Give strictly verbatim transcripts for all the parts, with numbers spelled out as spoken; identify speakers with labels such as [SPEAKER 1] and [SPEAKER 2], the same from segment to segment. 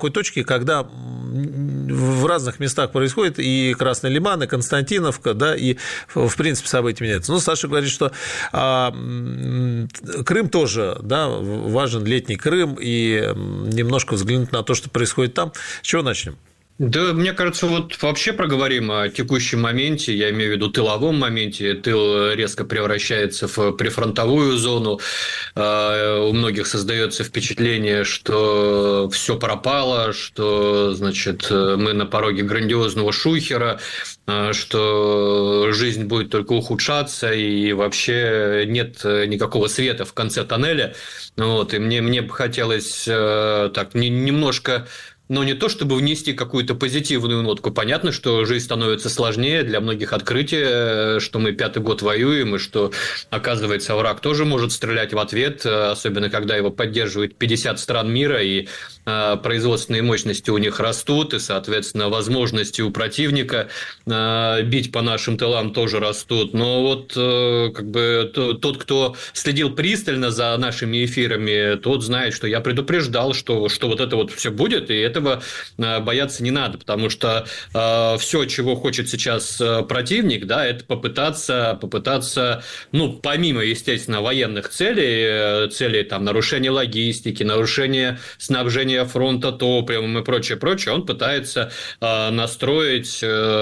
[SPEAKER 1] такой точки, когда в разных местах происходит и Красный Лиман, и Константиновка, да, и, в принципе, события меняются. Ну, Саша говорит, что а, Крым тоже, да, важен, летний Крым, и немножко взглянуть на то, что происходит там. С чего начнем?
[SPEAKER 2] Да, мне кажется, вот вообще проговорим о текущем моменте, я имею в виду тыловом моменте. Тыл резко превращается в прифронтовую зону. У многих создается впечатление, что все пропало, что, значит, мы на пороге грандиозного шухера, что жизнь будет только ухудшаться и вообще нет никакого света в конце тоннеля. Вот, и мне, мне бы хотелось так немножко... Но не то, чтобы внести какую-то позитивную нотку. Понятно, что жизнь становится сложнее, для многих открытие, что мы пятый год воюем, и что, оказывается, враг тоже может стрелять в ответ, особенно когда его поддерживает пятьдесят стран мира, и производственные мощности у них растут, и, соответственно, возможности у противника бить по нашим тылам тоже растут. Но вот как бы тот, кто следил пристально за нашими эфирами, тот знает, что я предупреждал, что, что вот это вот все будет, и это бояться не надо, потому что э, все, чего хочет сейчас противник, да, это попытаться, попытаться, ну, помимо, естественно, военных целей, целей там нарушения логистики, нарушения снабжения фронта топливом и прочее, прочее, он пытается э, настроить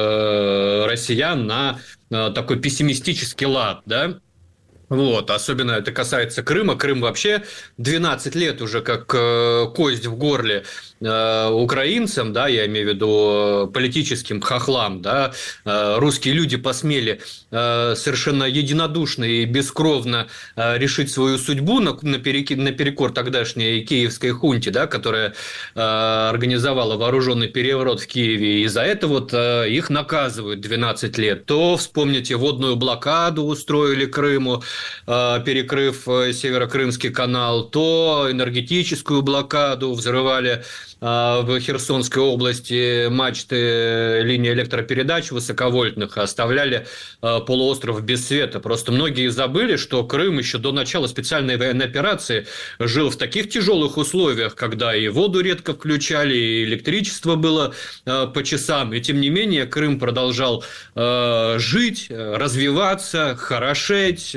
[SPEAKER 2] э, россиян на э, такой пессимистический лад, да. Вот, особенно это касается Крыма. Крым вообще двенадцать лет уже как э, кость в горле э, украинцам, да, я имею в виду политическим хохлам, да, э, русские люди посмели э, совершенно единодушно и бескровно э, решить свою судьбу на, напереки, наперекор тогдашней киевской хунте, да, которая э, организовала вооруженный переворот в Киеве, и за это вот э, их наказывают двенадцать лет. То, вспомните, водную блокаду устроили Крыму, перекрыв Северокрымский канал, то энергетическую блокаду, взрывали в Херсонской области мачты линии электропередач высоковольтных, оставляли полуостров без света. Просто многие забыли, что Крым еще до начала специальной военной операции жил в таких тяжелых условиях, когда и воду редко включали, и электричество было по часам, и тем не менее Крым продолжал жить, развиваться, хорошеть,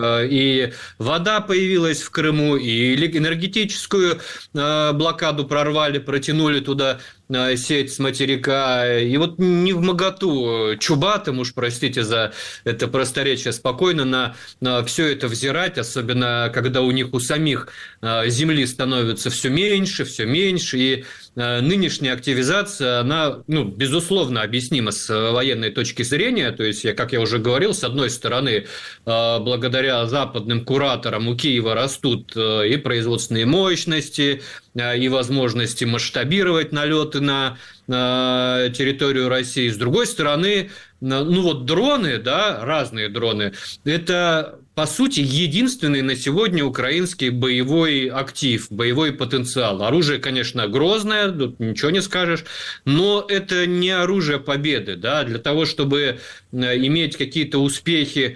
[SPEAKER 2] и вода появилась в Крыму, и энергетическую блокаду прорвали, протянули туда сеть с материка. И вот не вмоготу чубатым, уж простите за это просторечие, спокойно на, на все это взирать, особенно когда у них у самих земли становится все меньше, все меньше, и нынешняя активизация, она, ну, безусловно, объяснима с военной точки зрения. То есть, как я уже говорил, с одной стороны, благодаря западным кураторам у Киева растут и производственные мощности, и возможности масштабировать налеты на территорию России. С другой стороны, ну вот дроны, да, разные дроны, это, по сути, единственный на сегодня украинский боевой актив, боевой потенциал. Оружие, конечно, грозное, тут ничего не скажешь, но это не оружие победы, да, для того, чтобы иметь какие-то успехи,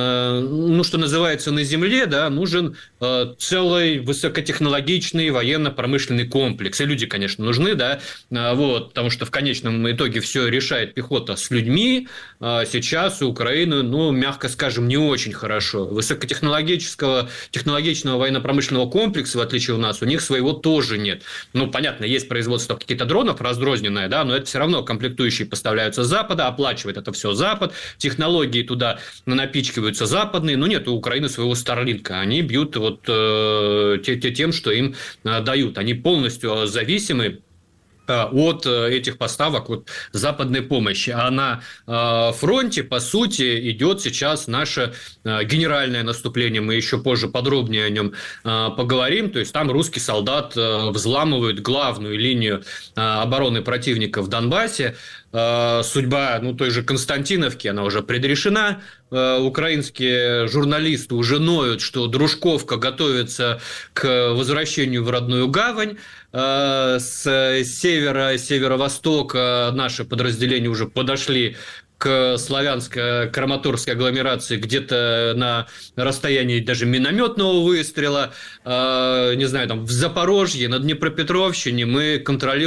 [SPEAKER 2] ну, что называется, на земле, да, нужен целый высокотехнологичный военно-промышленный комплекс. И люди, конечно, нужны, да, вот, потому что в конечном итоге все решает пехота с людьми. Сейчас у Украины, ну, мягко скажем, не очень хорошо. Высокотехнологического, технологичного военно-промышленного комплекса, в отличие от нас, у них своего тоже нет. Ну, понятно, есть производство каких-то дронов раздрозненное, да, но это все равно комплектующие поставляются с Запада, оплачивает это все Запад, технологии туда напичкиваются западные, но нет у Украины своего Старлинка. Они бьют вот э, тем, что им э, дают. Они полностью зависимы от этих поставок, от западной помощи. А на э, фронте, по сути, идет сейчас наше э, генеральное наступление. Мы еще позже подробнее о нем э, поговорим. То есть, там русский солдат э, взламывает главную линию э, обороны противника в Донбассе. Э, судьба, ну, той же Константиновки, она уже предрешена. Э, украинские журналисты уже ноют, что Дружковка готовится к возвращению в родную гавань. С севера, северо-востока наши подразделения уже подошли к славянско-краматорской агломерации где-то на расстоянии даже минометного выстрела. Не знаю, там в Запорожье, на Днепропетровщине мы контролируем